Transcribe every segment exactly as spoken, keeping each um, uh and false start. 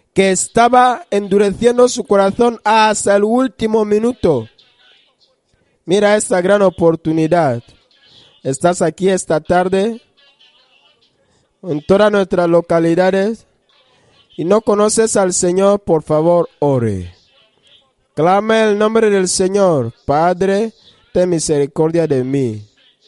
que estaba endureciendo su corazón hasta el último minuto. Mira esta gran oportunidad. Estás aquí esta tarde en todas nuestras localidades y no conoces al Señor, por favor, ore. Clame el nombre del Señor. Padre, ten misericordia de mí.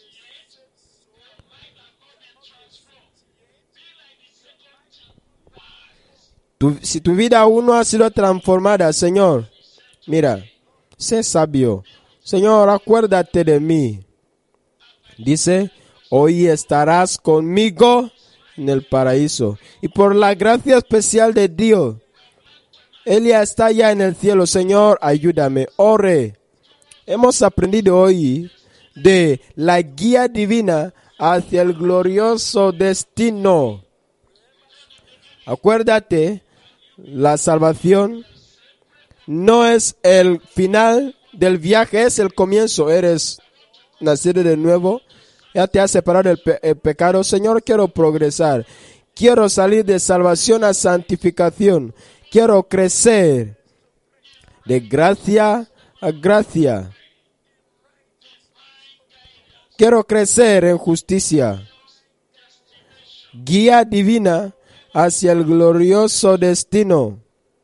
Tu, si tu vida aún no ha sido transformada, Señor, mira, sé sabio. Señor, acuérdate de mí. Dice, hoy estarás conmigo en el paraíso. Y por la gracia especial de Dios, Él ya está ya en el cielo. Señor, ayúdame. Ore. Hemos aprendido hoy de la guía divina hacia el glorioso destino. Acuérdate, la salvación no es el final del viaje, es el comienzo. Eres nacido de nuevo, ya te has separado del pe- el pecado. Señor, quiero progresar, quiero salir de salvación a santificación, quiero crecer de gracia a gracia, quiero crecer en justicia. Guía divina hacia el glorioso destino.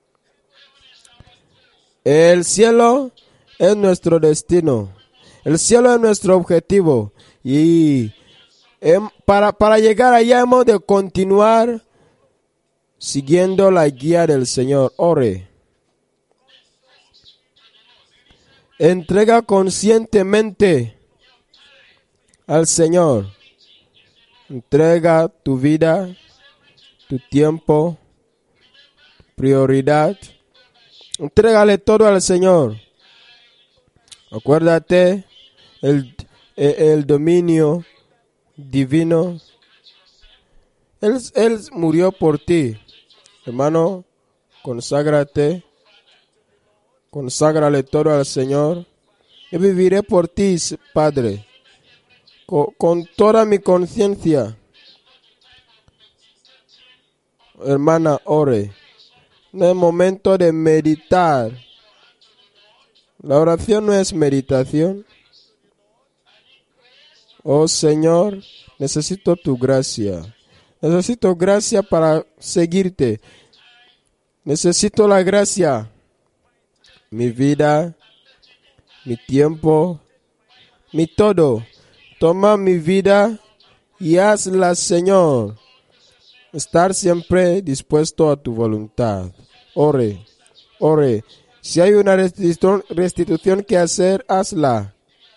El cielo es nuestro destino. El cielo es nuestro objetivo. Y em, para, para llegar allá hemos de continuar siguiendo la guía del Señor. Ore. Entrega conscientemente al Señor. Entrega tu vida, tu tiempo, prioridad. Entrégale todo al Señor. Acuérdate el, el, el dominio divino. Él, él murió por ti. Hermano, conságrate. Conságrale todo al Señor. Yo viviré por ti, Padre, con, con toda mi conciencia. Hermana, ore. No es momento de meditar. La oración no es meditación. Oh Señor, necesito tu gracia. Necesito gracia para seguirte. Necesito la gracia. Mi vida, mi tiempo, mi todo. Toma mi vida y hazla, Señor. Estar siempre dispuesto a tu voluntad. Ore, ore. Si hay una restitu- restitución que hacer, hazla.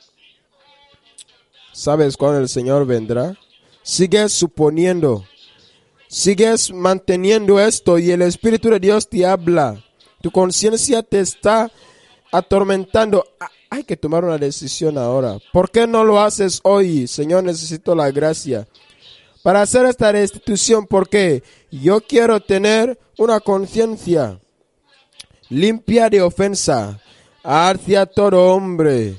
¿Sabes cuándo el Señor vendrá? Sigues suponiendo. Sigues manteniendo esto y el Espíritu de Dios te habla. Tu conciencia te está atormentando. Hay que tomar una decisión ahora. ¿Por qué no lo haces hoy? Señor, necesito la gracia para hacer esta restitución, porque yo quiero tener una conciencia limpia de ofensa hacia todo hombre.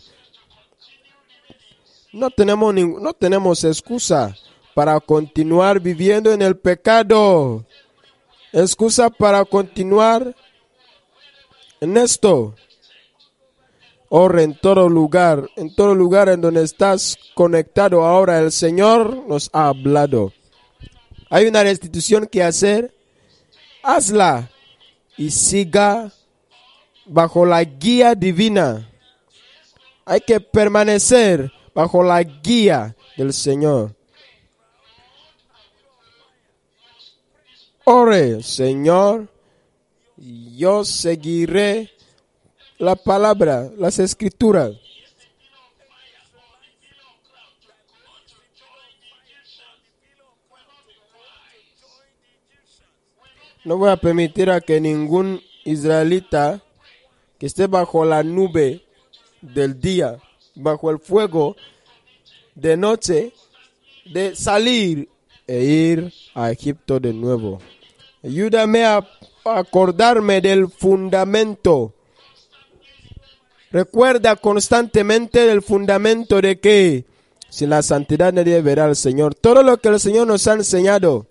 No tenemos, ni, no tenemos excusa para continuar viviendo en el pecado. Excusa para continuar en esto. Ora en todo lugar, en todo lugar en donde estás conectado ahora, el Señor nos ha hablado. Hay una restitución que hacer, hazla y siga bajo la guía divina. Hay que permanecer bajo la guía del Señor. Ore, Señor, yo seguiré la palabra, las escrituras. No voy a permitir a que ningún israelita que esté bajo la nube del día, bajo el fuego de noche, de salir e ir a Egipto de nuevo. Ayúdame a acordarme del fundamento. Recuerda constantemente del fundamento de que sin la santidad nadie verá al Señor. Todo lo que el Señor nos ha enseñado